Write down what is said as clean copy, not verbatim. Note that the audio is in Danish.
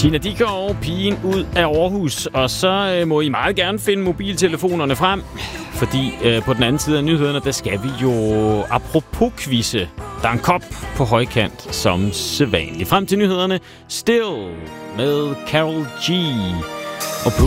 Tina Dickow og pigen ud af Aarhus. Og så må I meget gerne finde mobiltelefonerne frem, fordi på den anden side af nyhederne, der skal vi jo apropos quizze. Der er en kop på højkant som sædvanligt. Frem til nyhederne, Still med Karol G. Og